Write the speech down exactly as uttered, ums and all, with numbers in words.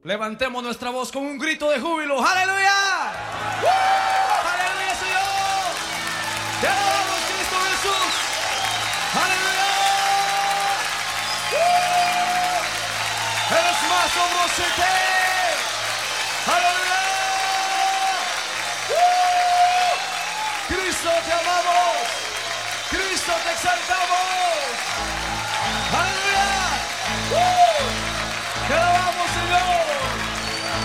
Levantemos nuestra voz con un grito de júbilo. ¡Aleluya! ¡Uh! ¡Aleluya, Señor! ¡Te alabamos, Cristo Jesús! ¡Aleluya! ¡Uh! ¡Eres más asombroso que! ¡Aleluya! ¡Uh! ¡Cristo, te amamos! ¡Cristo, te exaltamos!